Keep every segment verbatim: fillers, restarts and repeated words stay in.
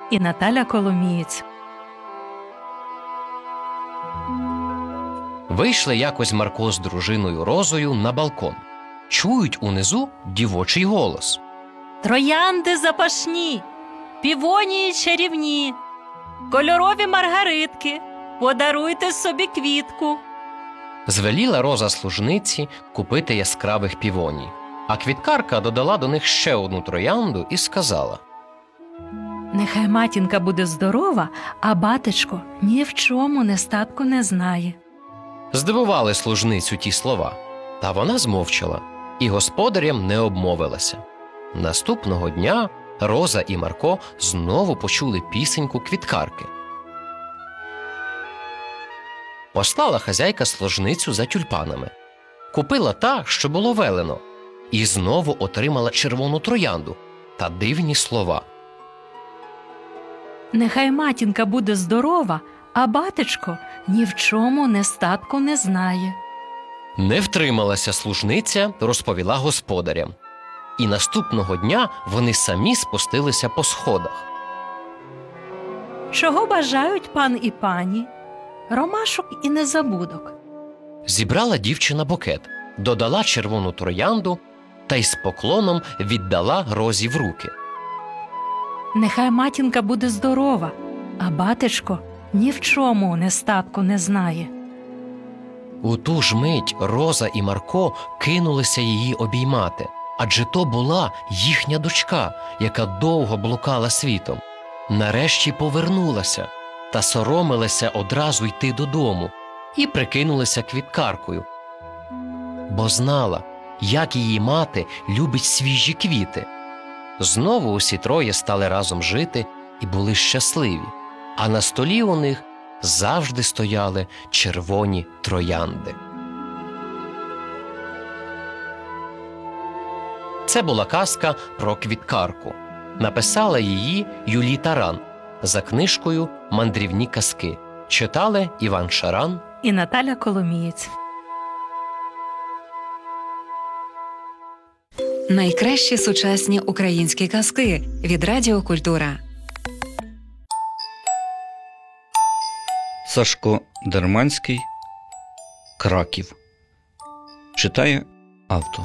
і Наталя Коломієць. Вийшли якось Марко з дружиною Розою на балкон. Чують унизу дівочий голос. Троянди запашні, півонії чарівні, кольорові маргаритки, подаруйте собі квітку. Звеліла Роза служниці купити яскравих півоній, а квіткарка додала до них ще одну троянду і сказала: Нехай матінка буде здорова, а батечко ні в чому нестатку не знає. Здивували служницю ті слова, та вона змовчала і господарям не обмовилася. Наступного дня Роза і Марко знову почули пісеньку квіткарки. Послала хазяйка служницю за тюльпанами. Купила та, що було велено, і знову отримала червону троянду та дивні слова. Нехай матінка буде здорова, а батечко ні в чому нестатку не знає. Не втрималася служниця, розповіла господарям. І наступного дня вони самі спустилися по сходах. Чого бажають пан і пані? Ромашок і незабудок. Зібрала дівчина букет, додала червону троянду та й з поклоном віддала Розі в руки. Нехай матінка буде здорова, а батечко ні в чому нестатку не знає. У ту ж мить Роза і Марко кинулися її обіймати, адже то була їхня дочка, яка довго блукала світом. Нарешті повернулася та соромилася одразу йти додому і прикинулася квіткаркою, бо знала, як її мати любить свіжі квіти. Знову усі троє стали разом жити і були щасливі, а на столі у них завжди стояли червоні троянди. Це була казка про квіткарку. Написала її Юлій Таран за книжкою «Мандрівні казки». Читали Іван Шаран і Наталя Коломієць. Найкращі сучасні українські казки від Радіо Культура. Сашко Дерманський. Краків. Читає автор.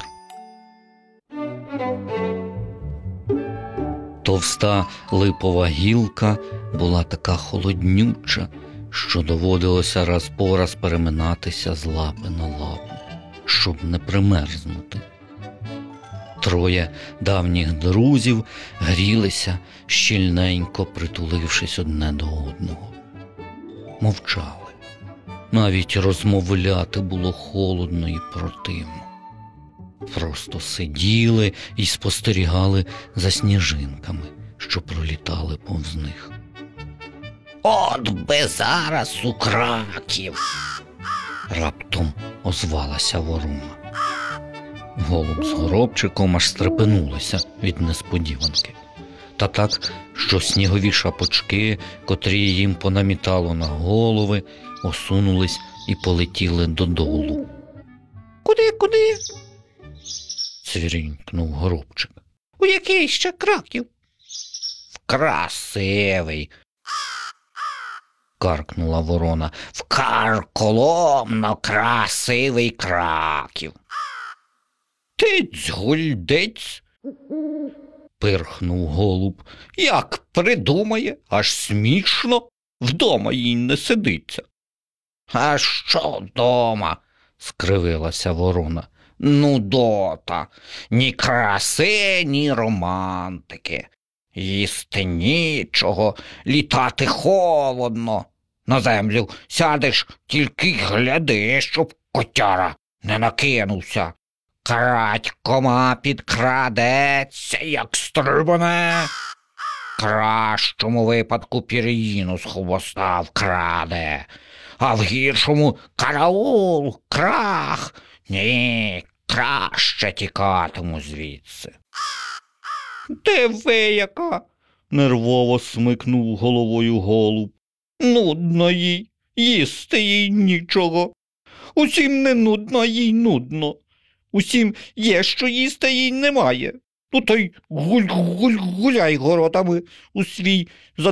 Товста липова гілка була така холоднюча, що доводилося раз по раз переминатися з лапи на лапу, щоб не примерзнути. Троє давніх друзів грілися, щільненько притулившись одне до одного. Мовчали. Навіть розмовляти було холодно і противно. Просто сиділи і спостерігали за сніжинками, що пролітали повз них. «От би зараз у Краків!» раптом озвалася ворона. Голуб з горобчиком аж стрепенулися від несподіванки. Та так, що снігові шапочки, котрі їм понамітало на голови, осунулись і полетіли додолу. «Куди, куди?» – цвірінькнув горобчик. «У який ще Краків?» «В красивий!» – каркнула ворона. «В карколомно красивий Краків!» «Тиць-гульдиць!» – пирхнув голуб. «Як придумає, аж смішно, вдома їй не сидиться». «А що вдома?» – скривилася ворона. «Нудота, ні краси, ні романтики. Їсти нічого, літати холодно. На землю сядеш, тільки гляди, щоб котяра не накинувся. Крадькома підкрадеться, як стрибане. В кращому випадку пір'їну з хвоста вкраде, а в гіршому караул, крах. Ні, краще тікатиму звідси». «Диви яка!» – нервово смикнув головою голуб. «Нудно їй, їсти їй нічого. Усім не нудно, а їй нудно. Усім є, що їсти їй немає. Ну то й гуль-гуль-гуляй городами у свій